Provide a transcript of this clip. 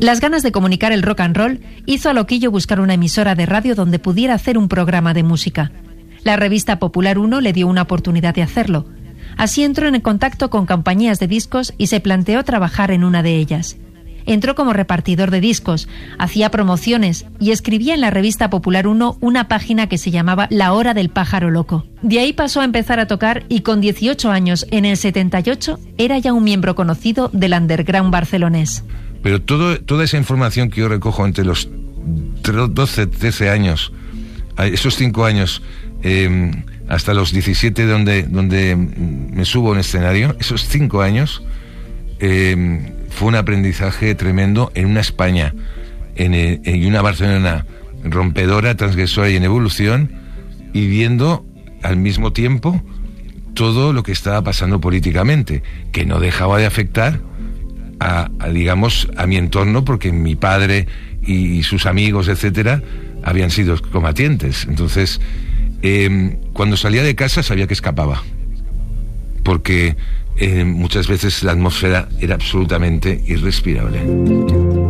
Las ganas de comunicar el rock and roll hizo a Loquillo buscar una emisora de radio donde pudiera hacer un programa de música. La revista Popular 1 le dio una oportunidad de hacerlo. Así entró en contacto con compañías de discos y se planteó trabajar en una de ellas. Entró como repartidor de discos, hacía promociones y escribía en la revista Popular 1 una página que se llamaba La Hora del Pájaro Loco. De ahí pasó a empezar a tocar y con 18 años, en el 78, era ya un miembro conocido del underground barcelonés. Pero toda esa información que yo recojo entre los 12, 13 años, esos 5 años, hasta los 17 donde me subo en escenario, esos 5 años... fue un aprendizaje tremendo en una España y una Barcelona rompedora, transgresora y en evolución, y viendo al mismo tiempo todo lo que estaba pasando políticamente, que no dejaba de afectar a mi entorno, porque mi padre y sus amigos, etcétera, habían sido combatientes. Entonces, cuando salía de casa sabía que escapaba, porque muchas veces la atmósfera era absolutamente irrespirable.